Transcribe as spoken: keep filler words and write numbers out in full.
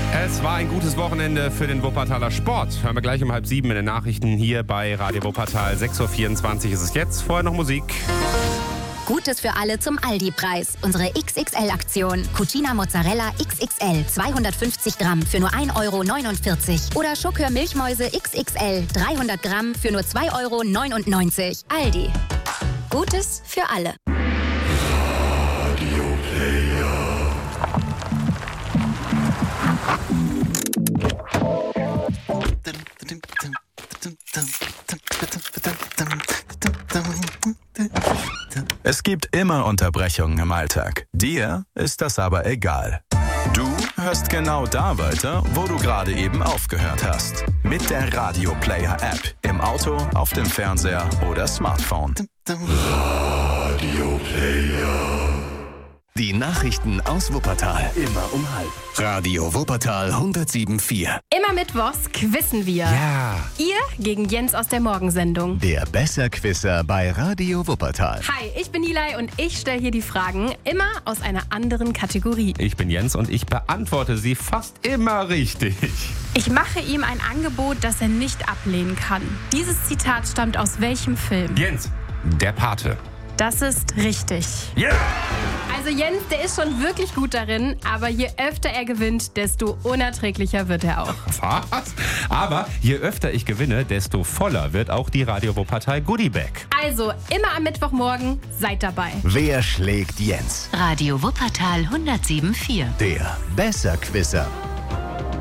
Es war ein gutes Wochenende für den Wuppertaler Sport. Hören wir gleich um halb sieben in den Nachrichten hier bei Radio Wuppertal. sechs Uhr vierundzwanzig ist es jetzt. Vorher noch Musik. Gutes für alle zum Aldi-Preis. Unsere X X L-Aktion. Cucina Mozzarella X X L zweihundertfünfzig Gramm für nur ein Euro neunundvierzig. Oder Schokör Milchmäuse X X L dreihundert Gramm für nur zwei Euro neunundneunzig. Aldi. Gutes für alle. Radio Player. Es gibt immer Unterbrechungen im Alltag. Dir ist das aber egal. Du hörst genau da weiter, wo du gerade eben aufgehört hast. Mit der Radio Player App. Im Auto, auf dem Fernseher oder Smartphone. Radio Player. Die Nachrichten aus Wuppertal. Immer um halb. Radio Wuppertal hundertsieben Komma vier. Immer mittwochs quizzen wir. Ja. Ihr gegen Jens aus der Morgensendung. Der Besserquisser bei Radio Wuppertal. Hi, ich bin Nilay und ich stelle hier die Fragen immer aus einer anderen Kategorie. Ich bin Jens und ich beantworte sie fast immer richtig. Ich mache ihm ein Angebot, das er nicht ablehnen kann. Dieses Zitat stammt aus welchem Film? Jens, der Pate. Das ist richtig. Yeah! Also Jens, der ist schon wirklich gut darin, aber je öfter er gewinnt, desto unerträglicher wird er auch. Was? Aber je öfter ich gewinne, desto voller wird auch die Radio Wuppertal Goodie Bag. Also, immer am Mittwochmorgen, seid dabei. Wer schlägt Jens? Radio Wuppertal hundertsieben Komma vier. Der Besserquisser.